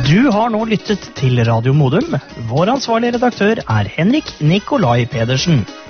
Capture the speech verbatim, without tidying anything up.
Du har nå lyttet til Radio Modum. Vår ansvarlige redaktør er Henrik Nikolai Pedersen.